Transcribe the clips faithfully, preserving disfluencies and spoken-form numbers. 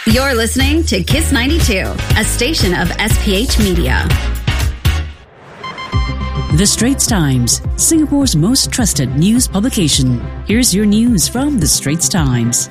You're listening to Kiss ninety-two, a station of S P H Media. The Straits Times, Singapore's most trusted news publication. Here's your news from The Straits Times.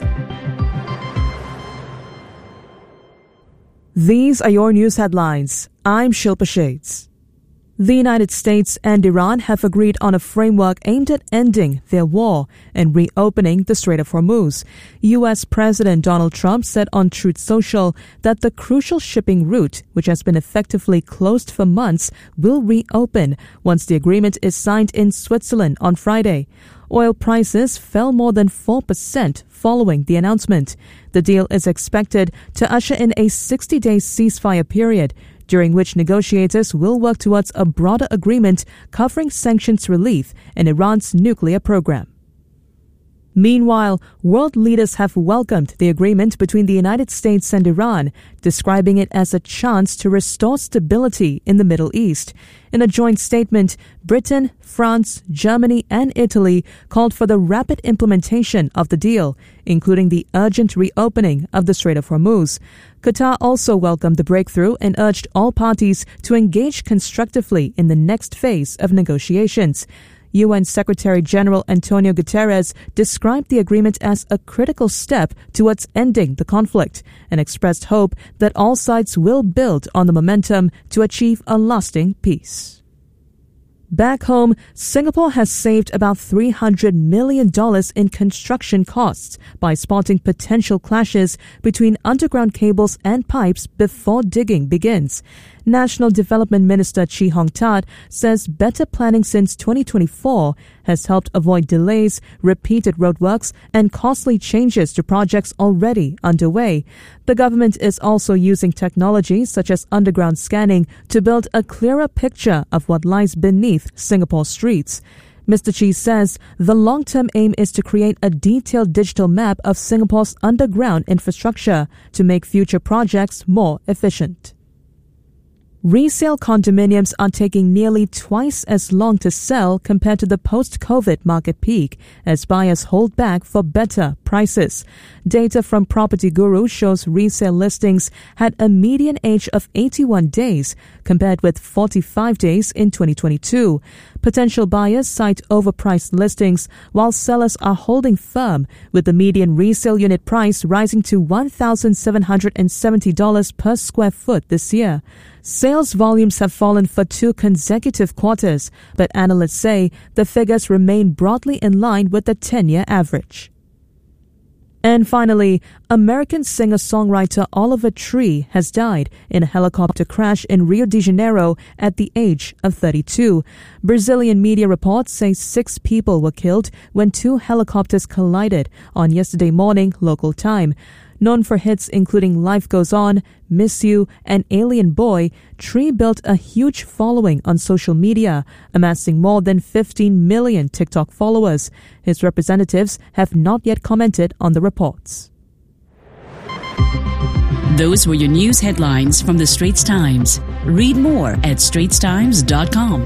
These are your news headlines. I'm Shilpa Shades. The United States and Iran have agreed on a framework aimed at ending their war and reopening the Strait of Hormuz. U S President Donald Trump said on Truth Social that the crucial shipping route, which has been effectively closed for months, will reopen once the agreement is signed in Switzerland on Friday. Oil prices fell more than four percent following the announcement. The deal is expected to usher in a sixty-day ceasefire period, during which negotiators will work towards a broader agreement covering sanctions relief and Iran's nuclear program. Meanwhile, world leaders have welcomed the agreement between the United States and Iran, describing it as a chance to restore stability in the Middle East. In a joint statement, Britain, France, Germany, and Italy called for the rapid implementation of the deal, including the urgent reopening of the Strait of Hormuz. Qatar also welcomed the breakthrough and urged all parties to engage constructively in the next phase of negotiations. U N Secretary-General Antonio Guterres described the agreement as a critical step towards ending the conflict and expressed hope that all sides will build on the momentum to achieve a lasting peace. Back home, Singapore has saved about three hundred million dollars in construction costs by spotting potential clashes between underground cables and pipes before digging begins. National Development Minister Chee Hong Tat says better planning since twenty twenty-four has helped avoid delays, repeated roadworks, and costly changes to projects already underway. The government is also using technology such as underground scanning to build a clearer picture of what lies beneath Singapore's streets. Mister Chee says the long-term aim is to create a detailed digital map of Singapore's underground infrastructure to make future projects more efficient. Resale condominiums are taking nearly twice as long to sell compared to the post-COVID market peak as buyers hold back for better prices. Data from Property Guru shows resale listings had a median age of eighty-one days compared with forty-five days in twenty twenty-two. Potential buyers cite overpriced listings while sellers are holding firm, with the median resale unit price rising to one thousand seven hundred seventy dollars per square foot this year. Sales volumes have fallen for two consecutive quarters, but analysts say the figures remain broadly in line with the ten-year average. And finally, American singer-songwriter Oliver Tree has died in a helicopter crash in Rio de Janeiro at the age of thirty-two. Brazilian media reports say six people were killed when two helicopters collided on yesterday morning local time. Known for hits including Life Goes On, Miss You, and Alien Boy, Tree built a huge following on social media, amassing more than fifteen million TikTok followers. His representatives have not yet commented on the reports. Those were your news headlines from The Straits Times. Read more at straits times dot com.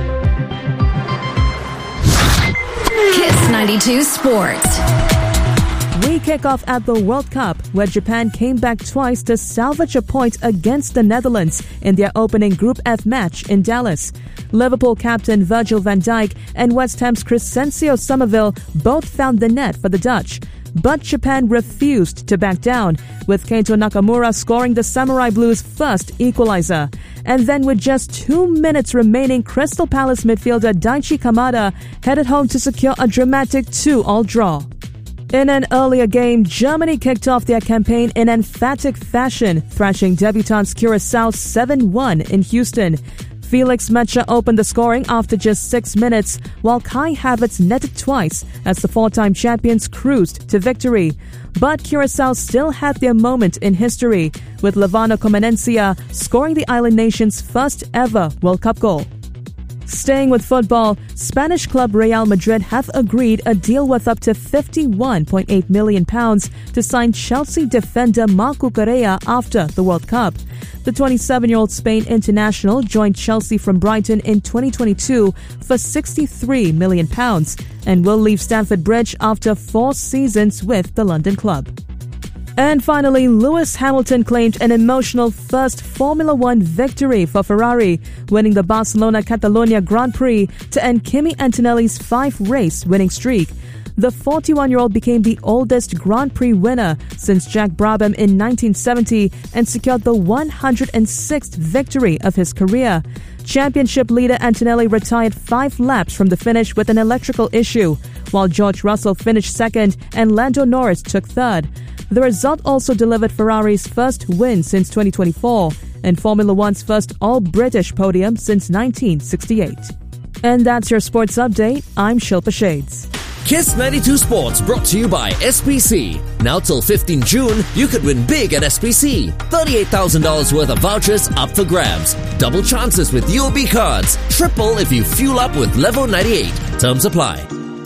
Kiss ninety-two Sports. We kick off at the World Cup, where Japan came back twice to salvage a point against the Netherlands in their opening Group F match in Dallas. Liverpool captain Virgil van Dijk and West Ham's Crescencio Somerville both found the net for the Dutch. But Japan refused to back down, with Keito Nakamura scoring the Samurai Blues' first equalizer. And then with just two minutes remaining, Crystal Palace midfielder Daichi Kamada headed home to secure a dramatic two-all draw. In an earlier game, Germany kicked off their campaign in emphatic fashion, thrashing debutants Curaçao seven one in Houston. Felix Metscher opened the scoring after just six minutes, while Kai Havertz netted twice as the four-time champions cruised to victory. But Curaçao still had their moment in history, with Levano Comenencia scoring the island nation's first ever World Cup goal. Staying with football, Spanish club Real Madrid have agreed a deal worth up to fifty-one point eight million pounds to sign Chelsea defender Marco Correa after the World Cup. The twenty-seven-year-old Spain international joined Chelsea from Brighton in twenty twenty-two for sixty-three million pounds and will leave Stamford Bridge after four seasons with the London club. And finally, Lewis Hamilton claimed an emotional first Formula One victory for Ferrari, winning the Barcelona Catalunya Grand Prix to end Kimi Antonelli's five-race winning streak. The forty-one-year-old became the oldest Grand Prix winner since Jack Brabham in nineteen seventy and secured the one hundred sixth victory of his career. Championship leader Antonelli retired five laps from the finish with an electrical issue, while George Russell finished second and Lando Norris took third. The result also delivered Ferrari's first win since twenty twenty-four and Formula One's first all-British podium since nineteen sixty-eight. And that's your sports update. I'm Shilpa Shades. Kiss ninety-two Sports brought to you by S P C. Now till fifteenth June, you could win big at S P C. thirty-eight thousand dollars worth of vouchers up for grabs. Double chances with U O B cards. Triple if you fuel up with Level ninety-eight. Terms apply.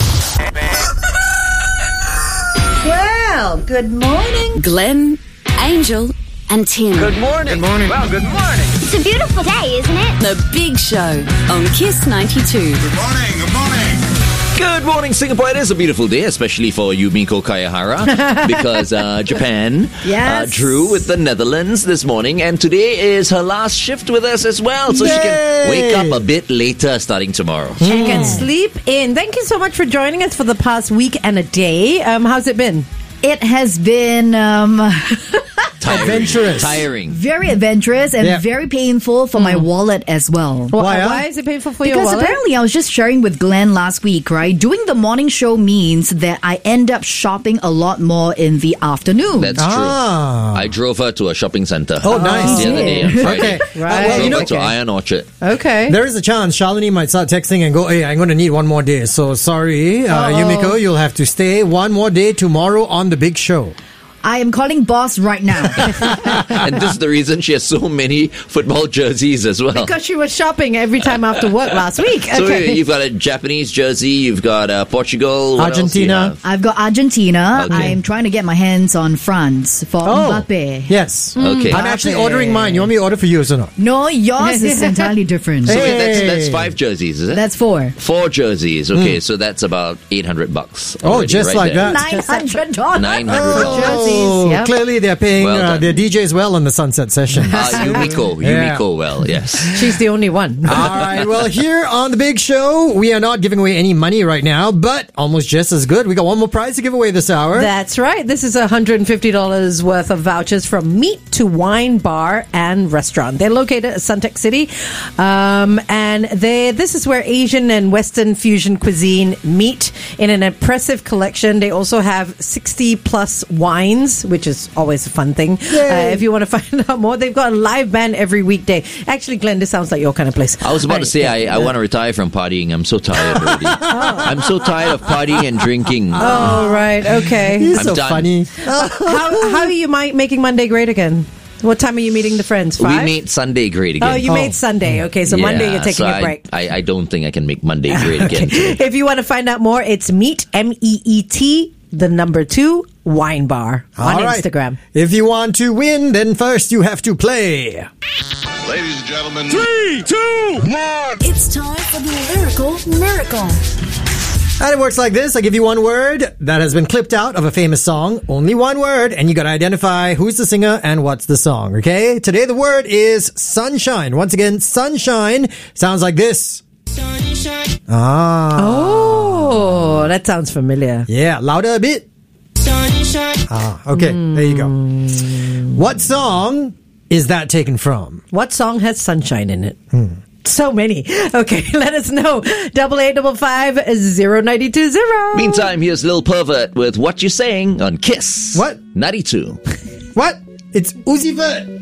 Well, good morning. Glenn, Angel, and Tim. Good morning. Good morning. Well, good morning. It's a beautiful day, isn't it? The Big Show on Kiss ninety-two. Good morning. Good morning. Good morning, Singapore. It is a beautiful day, especially for Yumiko Kayahara, because uh, Japan Yes. uh, drew with the Netherlands this morning, and today is her last shift with us as well, so she can wake up a bit later starting tomorrow. She can sleep in. Thank you so much for joining us for the past week and a day. Um, how's it been? It has been um, Tiring. Adventurous. Tiring. very adventurous and Yeah. very painful for my wallet as well. Why, Why, huh? why is it painful for your Because wallet? apparently I was just sharing with Glenn last week, right? Doing the morning show means that I end up shopping a lot more in the afternoon. That's Ah. true. I drove her to a shopping center. Oh, nice. The other day on Friday. Okay. Right. Uh, well, Drove you know, her to Iron Orchard. Okay. there is a chance Shalini might start texting and go, hey, I'm going to need one more day. So sorry, uh, Yumiko, you'll have to stay one more day tomorrow on the big show. I am calling boss right now. And this is the reason she has so many football jerseys as well. Because she was shopping every time after work last week. So Okay. you've got a Japanese jersey, you've got uh, Portugal, what else do you Argentina. have? I've got Argentina. Okay. I'm trying to get my hands on France for Oh, Mbappe. yes. Okay. I'm actually ordering mine. You want me to order for you or not? No, yours is entirely different. So wait, that's, Hey. that's five jerseys, is it? That's four. Four jerseys. Okay, so that's about eight hundred bucks. Oh, already, just right like there. that. Nine hundred dollars. nine hundred dollars. jerseys, yep. Clearly they're paying Well uh, done. their D Js well on the sunset session. Uh, Yumiko, Yeah. Yumiko, well, yes. She's the only one. All right, well, here on the big show, we are not giving away any money right now, but almost just as good. We got one more prize to give away this hour. That's right. This is one hundred fifty dollars worth of vouchers from Meat to Wine Bar and Restaurant. They're located at Suntec City. Um, and they this is where Asian and Western fusion cuisine meet in an impressive collection. They also have sixty plus wines, which is always a fun thing. Uh, if you want to find out more, they've got a live band every weekday. Actually, Glenn, this sounds like your kind of place. I was about to Right. say, I, I want to retire from partying. I'm so tired already. I'm so tired of partying and drinking. Oh, right. Okay. He's I'm so done. funny. how, how are you mi- making Monday great again? What time are you meeting the friends? We Five? made Sunday great again. Oh, you made Sunday. Okay, so Monday Yeah, you're taking so a I- break. I, I don't think I can make Monday great again. Okay. If you want to find out more, it's Meet, M E E T, the number two, Wine Bar on All right. Instagram. If you want to win, then first you have to play. Ladies and gentlemen, three, two, one. It's time for the Lyrical Miracle. And it works like this. I give you one word that has been clipped out of a famous song. Only one word, and you got to identify who's the singer and what's the song, okay? Today the word is sunshine. Once again, sunshine sounds like this. Ah. Oh, that sounds familiar. Yeah, louder a bit. Ah, okay, there you go. What song is that taken from? What song has sunshine in it? So many. Okay, let us know. Double eight double five zero ninety two zero. Meantime, here's Lil Pervert with What You Saying on Kiss. What? ninety-two. What? It's Uzi Vert.